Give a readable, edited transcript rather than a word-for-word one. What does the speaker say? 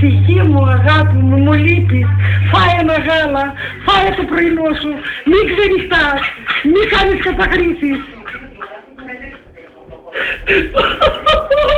Ψυχή μου, αγάπη μου, μου λείπεις. Φάε ένα γάλα, φάε το πρωινό σου. Μην ξενυχτάς, μην κάνεις κατακρίσεις.